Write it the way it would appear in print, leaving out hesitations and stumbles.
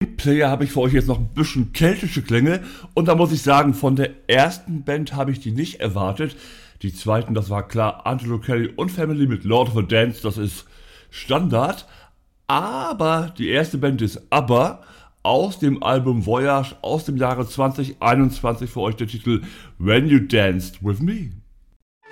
Player habe ich für euch jetzt noch ein bisschen keltische Klänge und da muss ich sagen, von der ersten Band habe ich die nicht erwartet. Die zweiten, das war klar, Angelo Kelly und Family mit Lord of the Dance, das ist Standard. Aber die erste Band ist ABBA aus dem Album Voyage aus dem Jahre 2021 für euch der Titel When You Danced With Me.